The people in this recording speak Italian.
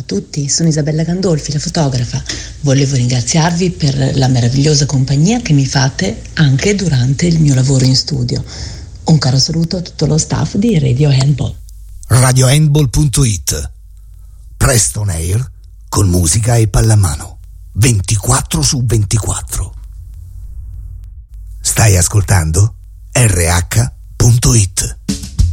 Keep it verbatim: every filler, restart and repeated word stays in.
tutti, sono Isabella Gandolfi, la fotografa. Volevo ringraziarvi per la meravigliosa compagnia che mi fate anche durante il mio lavoro in studio. Un caro saluto a tutto lo staff di Radio Handball. radio handball punto it. Presto on air con musica e pallamano ventiquattro su ventiquattro. Stai ascoltando R H punto it.